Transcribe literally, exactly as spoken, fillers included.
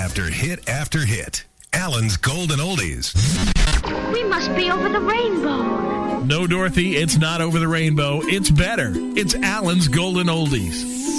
after hit after hit. Alan's Golden Oldies. We must be over the rainbow. No, Dorothy, it's not over the rainbow. It's better. It's Alan's Golden Oldies.